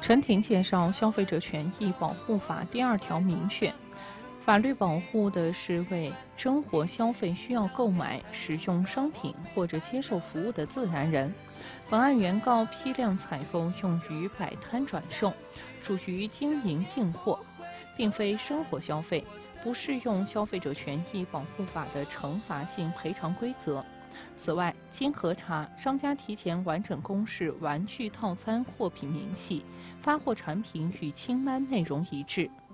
陈婷介绍，《消费者权益保护法》第2条明确，法律保护的是为生活消费需要购买、使用商品或者接受服务的自然人。本案原告批量采购用于摆摊转售，属于经营进货，并非生活消费，不适用《消费者权益保护法》的惩罚性赔偿规则。此外，经核查，商家提前完整公示玩具套餐货品明细，发货产品与清单内容一致。